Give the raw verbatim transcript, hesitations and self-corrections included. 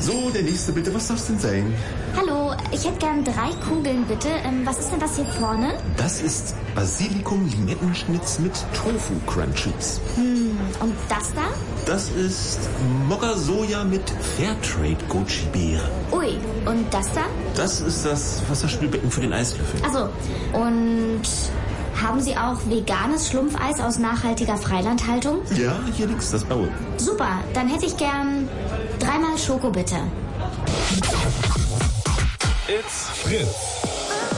So, der nächste bitte. Was darf's denn sein? Hallo, ich hätte gern drei Kugeln, bitte. Ähm, was ist denn das hier vorne? Das ist Basilikum-Limettenschnitz mit Tofu-Crunchies. Hm, und das da? Das ist Mokka-Soja mit Fairtrade-Goji-Beere. Ui, und das da? Das ist das Wasserspülbecken für den Eislöffel. Achso, und haben Sie auch veganes Schlumpfeis aus nachhaltiger Freilandhaltung? Ja, hier links, das blaue. Super, dann hätte ich gern dreimal Schoko, bitte. It's Fritz.